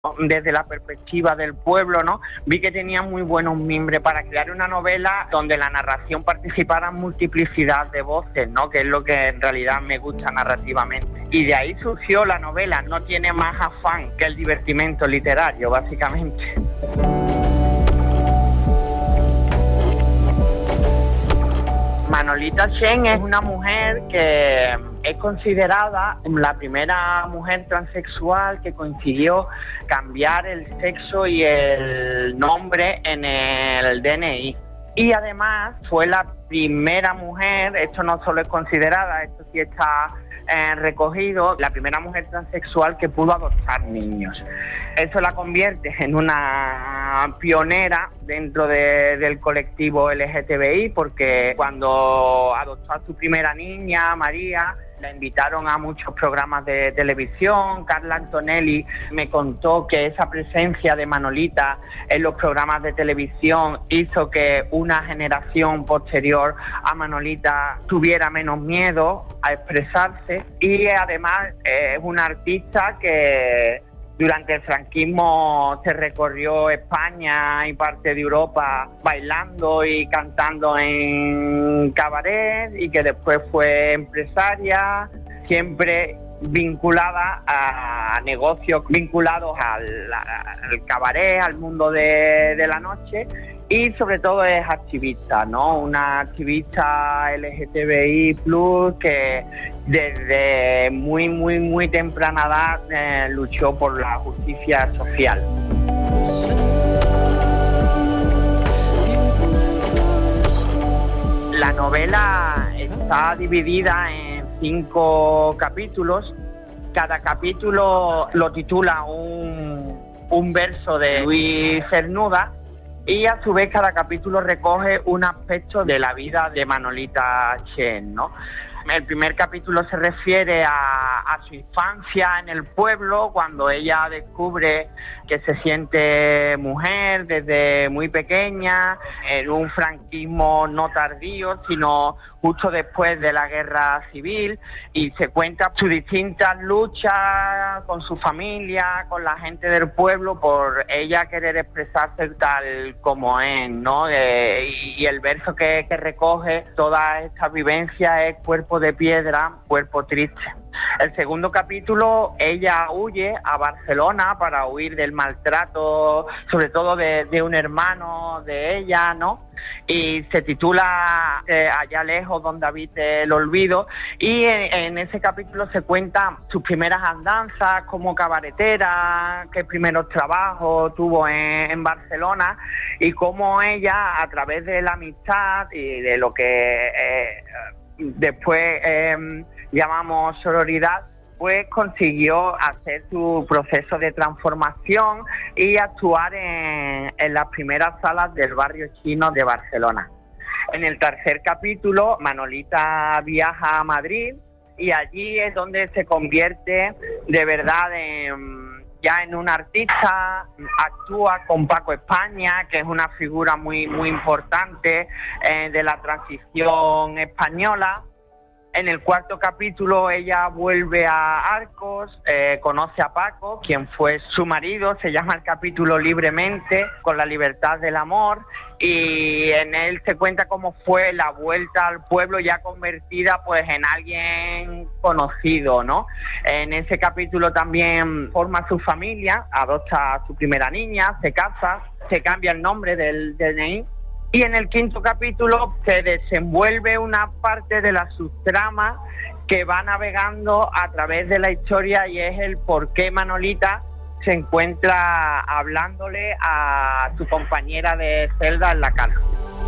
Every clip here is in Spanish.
desde la perspectiva del pueblo, ¿no? Vi que tenía muy buenos mimbres para crear una novela donde la narración participara en multiplicidad de voces, ¿no? Que es lo que en realidad me gusta narrativamente. Y de ahí surgió la novela. No tiene más afán que el divertimento literario, básicamente. Manolita Chen es una mujer que es considerada la primera mujer transexual que consiguió cambiar el sexo y el nombre en el DNI. Y además fue la primera mujer, esto no solo es considerada, esto sí está recogido, la primera mujer transexual que pudo adoptar niños. Eso la convierte en una pionera dentro del colectivo LGTBI, porque cuando adoptó a su primera niña, María, la invitaron a muchos programas de televisión. Carla Antonelli me contó que esa presencia de Manolita en los programas de televisión hizo que una generación posterior a Manolita tuviera menos miedo a expresarse, y además es una artista que durante el franquismo se recorrió España y parte de Europa bailando y cantando en cabaret, y que después fue empresaria, siempre vinculada a negocios vinculados al cabaret, al mundo de la noche, y sobre todo es activista, ¿no? Una activista LGTBI+, que desde muy temprana edad luchó por la justicia social. La novela está dividida en 5 capítulos. Cada capítulo lo titula un verso de Luis Cernuda, y a su vez cada capítulo recoge un aspecto de la vida de Manolita Chen, ¿no? El primer capítulo se refiere a su infancia en el pueblo, cuando ella descubre que se siente mujer desde muy pequeña, en un franquismo no tardío, sino justo después de la guerra civil, y se cuenta sus distintas luchas con su familia, con la gente del pueblo, por ella querer expresarse tal como es, ¿no? Y el verso que recoge toda esta vivencia es Cuerpo de piedra, cuerpo triste. El segundo capítulo, ella huye a Barcelona para huir del maltrato, sobre todo de un hermano de ella, ¿no? Y se titula Allá lejos donde habite el olvido, y en ese capítulo se cuentan sus primeras andanzas como cabaretera, qué primeros trabajos tuvo en Barcelona, y cómo ella, a través de la amistad y de lo que después llamamos sororidad, pues consiguió hacer su proceso de transformación y actuar en las primeras salas del barrio chino de Barcelona. En el tercer capítulo, Manolita viaja a Madrid, y allí es donde se convierte de verdad ya en una artista. Actúa con Paco España, que es una figura muy importante de la transición española. En el cuarto capítulo ella vuelve a Arcos, conoce a Paco, quien fue su marido. Se llama el capítulo Libremente, con la libertad del amor, y en él se cuenta cómo fue la vuelta al pueblo, ya convertida pues en alguien conocido, ¿no? En ese capítulo también forma su familia, adopta a su primera niña, se casa, se cambia el nombre del DNI. Y en el quinto capítulo se desenvuelve una parte de la subtrama que va navegando a través de la historia, y es el por qué Manolita se encuentra hablándole a su compañera de celda en la cárcel.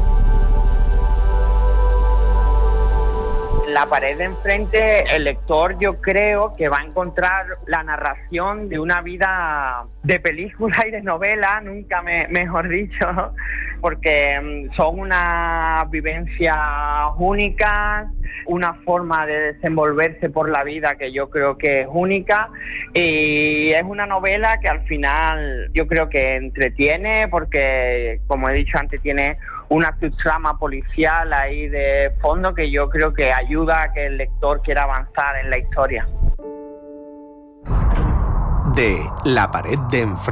La pared de enfrente, el lector, yo creo que va a encontrar la narración de una vida de película y de novela, nunca mejor dicho, porque son unas vivencias únicas, una forma de desenvolverse por la vida que yo creo que es única, y es una novela que al final yo creo que entretiene, porque, como he dicho antes, tiene una subtrama policial ahí de fondo que yo creo que ayuda a que el lector quiera avanzar en la historia. de La pared de enfrente.